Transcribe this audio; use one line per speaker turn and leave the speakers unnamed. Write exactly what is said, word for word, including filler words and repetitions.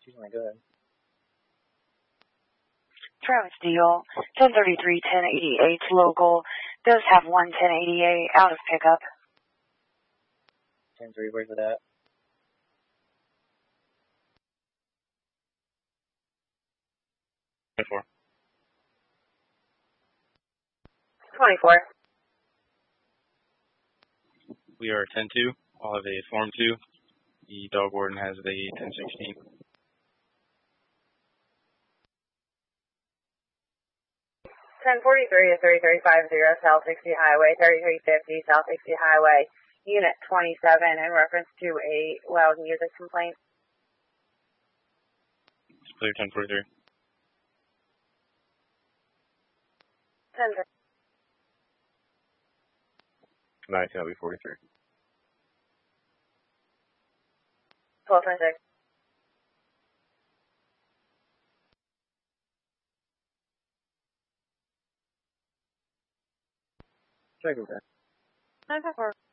Usually good.
Travis Deal, ten thirty-three, ten eighty-eight local, does have one ten eighty-eight out of pickup.
ten three, where's it at?
twenty-four.
twenty-four.
We are ten two. I'll have a Form two. The dog warden has the ten sixteen.
ten forty-three to thirty-three fifty South sixty Highway, thirty-three fifty South sixty Highway, Unit twenty-seven, in reference to a loud music complaint.
It's clear ten forty-three.
ten
nineteen, that'll be forty-three.
twelve twenty-six.
Check with that.
nine five four.